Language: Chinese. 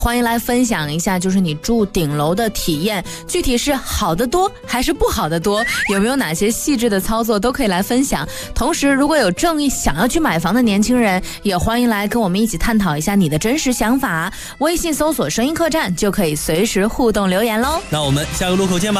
欢迎来分享一下，就是你住顶楼的体验，具体是好的多还是不好的多，有没有哪些细致的操作都可以来分享。同时如果有正义想要去买房的年轻人，也欢迎来跟我们一起探讨一下你的真实想法，微信搜索声音客栈就可以随时互动留言咯。 那我们下个路口见吧。